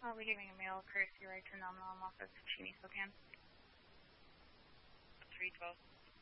I'll be giving a male courtesy ride to Nom Nom off of Cheney, Spokane. 312.